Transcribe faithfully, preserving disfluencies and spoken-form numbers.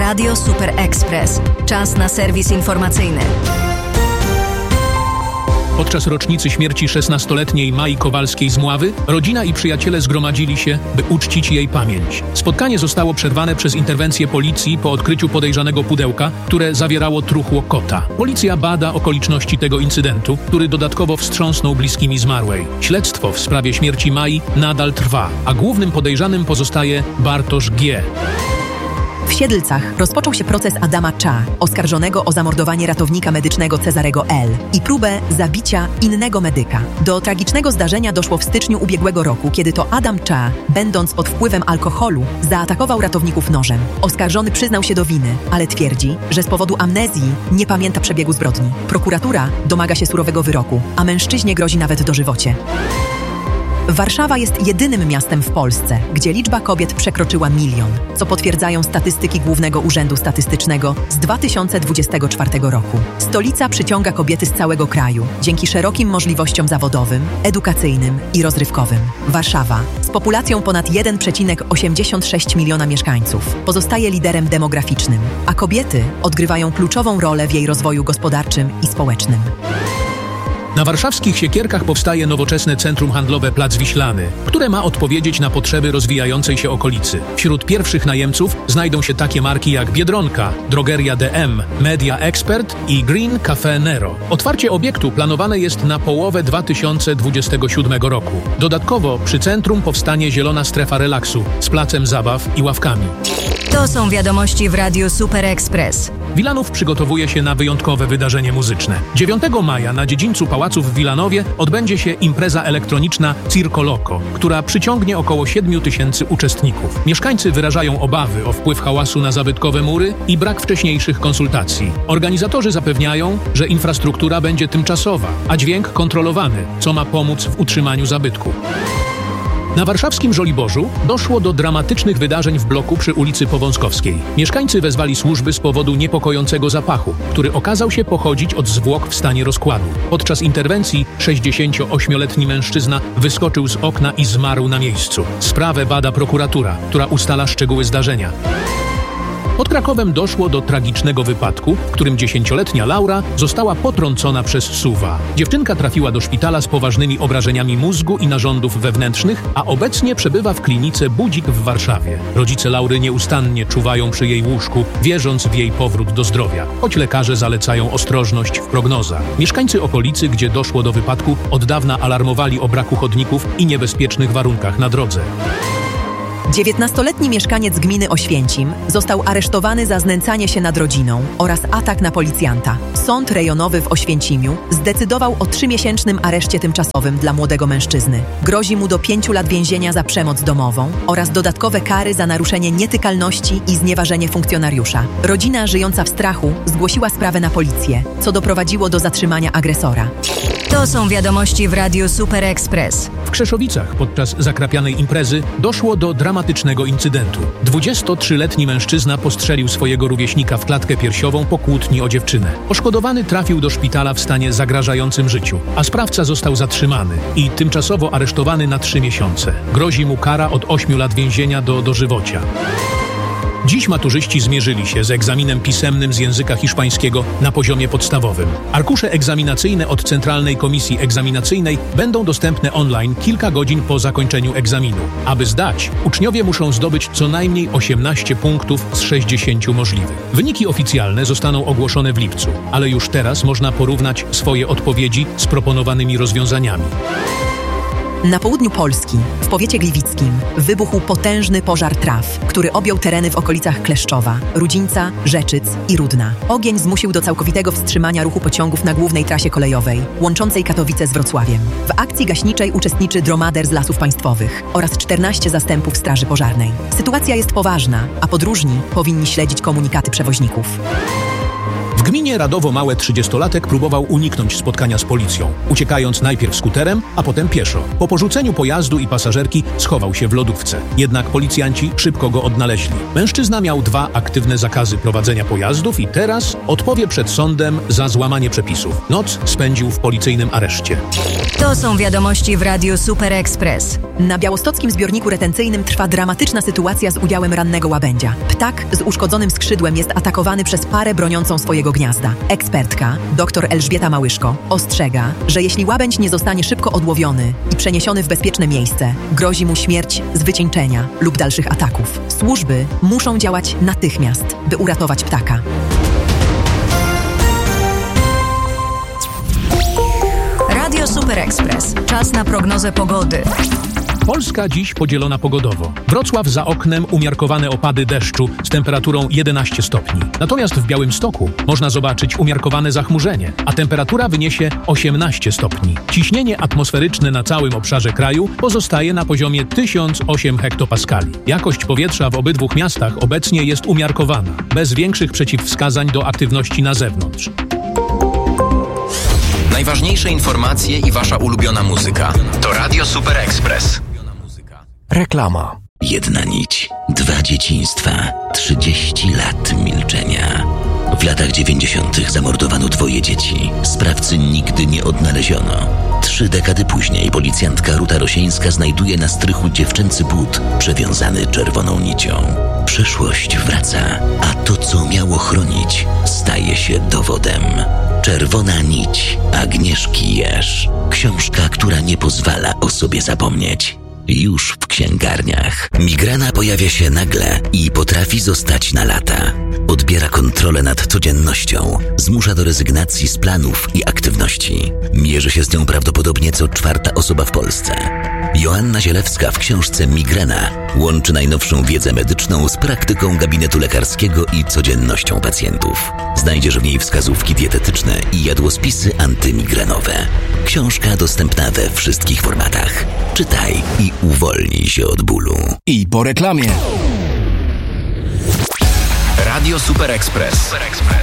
Radio Super Express. Czas na serwis informacyjny. Podczas rocznicy śmierci szesnastoletniej Mai Kowalskiej z Mławy rodzina i przyjaciele zgromadzili się, by uczcić jej pamięć. Spotkanie zostało przerwane przez interwencję policji po odkryciu podejrzanego pudełka, które zawierało truchło kota. Policja bada okoliczności tego incydentu, który dodatkowo wstrząsnął bliskimi zmarłej. Śledztwo w sprawie śmierci Mai nadal trwa, a głównym podejrzanym pozostaje Bartosz G. W Siedlcach rozpoczął się proces Adama Cza, oskarżonego o zamordowanie ratownika medycznego Cezarego L. i próbę zabicia innego medyka. Do tragicznego zdarzenia doszło w styczniu ubiegłego roku, kiedy to Adam Cza, będąc pod wpływem alkoholu, zaatakował ratowników nożem. Oskarżony przyznał się do winy, ale twierdzi, że z powodu amnezji nie pamięta przebiegu zbrodni. Prokuratura domaga się surowego wyroku, a mężczyźnie grozi nawet dożywocie. Warszawa jest jedynym miastem w Polsce, gdzie liczba kobiet przekroczyła milion, co potwierdzają statystyki Głównego Urzędu Statystycznego z dwa tysiące dwudziestego czwartego roku. Stolica przyciąga kobiety z całego kraju dzięki szerokim możliwościom zawodowym, edukacyjnym i rozrywkowym. Warszawa, z populacją ponad jeden przecinek osiemdziesiąt sześć miliona mieszkańców, pozostaje liderem demograficznym, a kobiety odgrywają kluczową rolę w jej rozwoju gospodarczym i społecznym. Na warszawskich Siekierkach powstaje nowoczesne centrum handlowe Plac Wiślany, które ma odpowiedzieć na potrzeby rozwijającej się okolicy. Wśród pierwszych najemców znajdą się takie marki jak Biedronka, Drogeria D M, Media Expert i Green Cafe Nero. Otwarcie obiektu planowane jest na połowę dwa tysiące dwudziestego siódmego roku. Dodatkowo przy centrum powstanie zielona strefa relaksu z placem zabaw i ławkami. To są wiadomości w Radiu Super Express. Wilanów przygotowuje się na wyjątkowe wydarzenie muzyczne. dziewiątego maja na dziedzińcu Pałaców w Wilanowie odbędzie się impreza elektroniczna Circo Loco, która przyciągnie około siedmiu tysięcy uczestników. Mieszkańcy wyrażają obawy o wpływ hałasu na zabytkowe mury i brak wcześniejszych konsultacji. Organizatorzy zapewniają, że infrastruktura będzie tymczasowa, a dźwięk kontrolowany, co ma pomóc w utrzymaniu zabytku. Na warszawskim Żoliborzu doszło do dramatycznych wydarzeń w bloku przy ulicy Powązkowskiej. Mieszkańcy wezwali służby z powodu niepokojącego zapachu, który okazał się pochodzić od zwłok w stanie rozkładu. Podczas interwencji sześćdziesięcioośmioletni mężczyzna wyskoczył z okna i zmarł na miejscu. Sprawę bada prokuratura, która ustala szczegóły zdarzenia. Pod Krakowem doszło do tragicznego wypadku, w którym dziesięcioletnia Laura została potrącona przez suwa. Dziewczynka trafiła do szpitala z poważnymi obrażeniami mózgu i narządów wewnętrznych, a obecnie przebywa w klinice Budzik w Warszawie. Rodzice Laury nieustannie czuwają przy jej łóżku, wierząc w jej powrót do zdrowia, choć lekarze zalecają ostrożność w prognozach. Mieszkańcy okolicy, gdzie doszło do wypadku, od dawna alarmowali o braku chodników i niebezpiecznych warunkach na drodze. dziewiętnastoletni mieszkaniec gminy Oświęcim został aresztowany za znęcanie się nad rodziną oraz atak na policjanta. Sąd rejonowy w Oświęcimiu zdecydował o trzymiesięcznym areszcie tymczasowym dla młodego mężczyzny. Grozi mu do pięciu lat więzienia za przemoc domową oraz dodatkowe kary za naruszenie nietykalności i znieważenie funkcjonariusza. Rodzina żyjąca w strachu zgłosiła sprawę na policję, co doprowadziło do zatrzymania agresora. To są wiadomości w Radiu Super Express. W Krzeszowicach podczas zakrapianej imprezy doszło do dramatycznego incydentu. dwudziestotrzyletni mężczyzna postrzelił swojego rówieśnika w klatkę piersiową po kłótni o dziewczynę. Poszkodowany trafił do szpitala w stanie zagrażającym życiu, a sprawca został zatrzymany i tymczasowo aresztowany na trzy miesiące. Grozi mu kara od ośmiu lat więzienia do dożywocia. Dziś maturzyści zmierzyli się z egzaminem pisemnym z języka hiszpańskiego na poziomie podstawowym. Arkusze egzaminacyjne od Centralnej Komisji Egzaminacyjnej będą dostępne online kilka godzin po zakończeniu egzaminu. Aby zdać, uczniowie muszą zdobyć co najmniej osiemnaście punktów z sześćdziesięciu możliwych. Wyniki oficjalne zostaną ogłoszone w lipcu, ale już teraz można porównać swoje odpowiedzi z proponowanymi rozwiązaniami. Na południu Polski, w powiecie gliwickim, wybuchł potężny pożar traw, który objął tereny w okolicach Kleszczowa, Rudzińca, Rzeczyc i Rudna. Ogień zmusił do całkowitego wstrzymania ruchu pociągów na głównej trasie kolejowej, łączącej Katowice z Wrocławiem. W akcji gaśniczej uczestniczy dromader z Lasów Państwowych oraz czternaście zastępów Straży Pożarnej. Sytuacja jest poważna, a podróżni powinni śledzić komunikaty przewoźników. W W gminie Radowo Małe trzydziestolatek próbował uniknąć spotkania z policją, uciekając najpierw skuterem, a potem pieszo. Po porzuceniu pojazdu i pasażerki schował się w lodówce. Jednak policjanci szybko go odnaleźli. Mężczyzna miał dwa aktywne zakazy prowadzenia pojazdów i teraz odpowie przed sądem za złamanie przepisów. Noc spędził w policyjnym areszcie. To są wiadomości w Radiu Super Express. Na białostockim zbiorniku retencyjnym trwa dramatyczna sytuacja z udziałem rannego łabędzia. Ptak z uszkodzonym skrzydłem jest atakowany przez parę broniącą swojego gniazda. Ekspertka, dr Elżbieta Małyszko, ostrzega, że jeśli łabędź nie zostanie szybko odłowiony i przeniesiony w bezpieczne miejsce, grozi mu śmierć z wycieńczenia lub dalszych ataków. Służby muszą działać natychmiast, by uratować ptaka. Radio Super Express. Czas na prognozę pogody. Polska dziś podzielona pogodowo. Wrocław za oknem umiarkowane opady deszczu z temperaturą jedenaście stopni. Natomiast w Białymstoku można zobaczyć umiarkowane zachmurzenie, a temperatura wyniesie osiemnaście stopni. Ciśnienie atmosferyczne na całym obszarze kraju pozostaje na poziomie tysiąc osiem hektopaskali. Jakość powietrza w obydwu miastach obecnie jest umiarkowana, bez większych przeciwwskazań do aktywności na zewnątrz. Najważniejsze informacje i wasza ulubiona muzyka. To Radio Super Express. Reklama. Jedna nić, dwa dzieciństwa, trzydzieści lat milczenia. W latach dziewięćdziesiątych zamordowano twoje dzieci. Sprawcy nigdy nie odnaleziono. Trzy dekady później policjantka Ruta Rosieńska znajduje na strychu dziewczęcy but przewiązany czerwoną nicią. Przeszłość wraca, a to, co miało chronić, staje się dowodem. Czerwona nić Agnieszki Jerz. Książka, która nie pozwala o sobie zapomnieć. Już w księgarniach. Migrena pojawia się nagle i potrafi zostać na lata. Odbiera kontrolę nad codziennością, zmusza do rezygnacji z planów i aktywności. Mierzy się z nią prawdopodobnie co czwarta osoba w Polsce. Joanna Zielewska w książce Migrena łączy najnowszą wiedzę medyczną z praktyką gabinetu lekarskiego i codziennością pacjentów. Znajdziesz w niej wskazówki dietetyczne i jadłospisy antymigrenowe. Książka dostępna we wszystkich formatach. Czytaj i uwolnij się od bólu. I po reklamie. Radio Super Express.